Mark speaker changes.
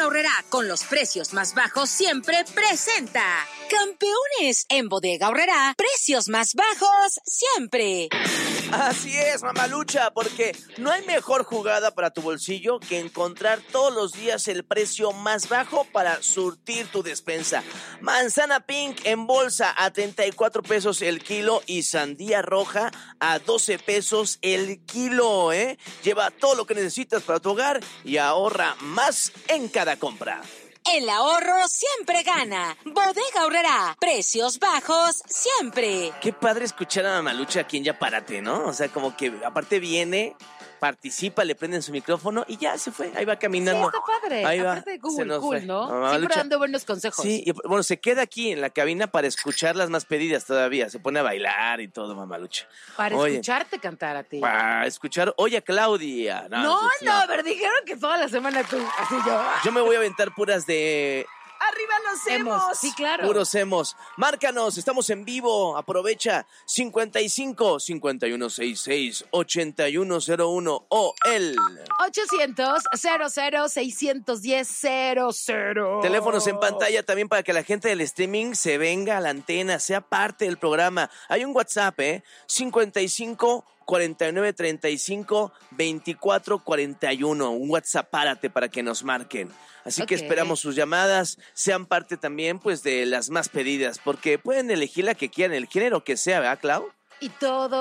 Speaker 1: Bodega Aurrerá, con los precios más bajos siempre, presenta Campeones. En Bodega Aurrerá, precios más bajos siempre.
Speaker 2: Así es, mamalucha, porque no hay mejor jugada para tu bolsillo que encontrar todos los días el precio más bajo para surtir tu despensa. Manzana pink en bolsa a 34 pesos el kilo y sandía roja a 12 pesos el kilo, ¿eh? Lleva todo lo que necesitas para tu hogar y ahorra más en cada compra.
Speaker 1: El ahorro siempre gana. Bodega Aurrerá, precios bajos siempre.
Speaker 2: Qué padre escuchar a Mamalucha aquí en Ya Párate, ¿no? O sea, como que aparte viene, participa, le prenden su micrófono y ya se fue, ahí va caminando.
Speaker 3: Sí, está padre.
Speaker 2: Ahí va.
Speaker 3: Aparte de Google,
Speaker 2: Fue.
Speaker 3: ¿no?
Speaker 2: Mamalucha.
Speaker 3: Siempre dando buenos consejos.
Speaker 2: Sí, y bueno, se queda aquí en la cabina para escuchar las más pedidas todavía. Se pone a bailar y todo, Mamalucha.
Speaker 3: Para escucharte cantar a ti.
Speaker 2: Para escuchar, oye, a Claudia.
Speaker 3: No, a ver, dijeron que toda la semana tú, así yo.
Speaker 2: Yo me voy a aventar puras de...
Speaker 3: ¡Arriba los emos! Sí, claro.
Speaker 2: Puros emos. Márcanos, estamos en vivo. Aprovecha 55 5166 8101 o el
Speaker 3: 800-00-610-00.
Speaker 2: Teléfonos en pantalla también para que la gente del streaming se venga a la antena, sea parte del programa. Hay un WhatsApp, 55 49 35 24 41. Un WhatsApp, párate para que nos marquen. Así que esperamos sus llamadas, sean parte también pues de las más pedidas, porque pueden elegir la que quieran, el género que sea, ¿verdad, Clau?
Speaker 3: Y todo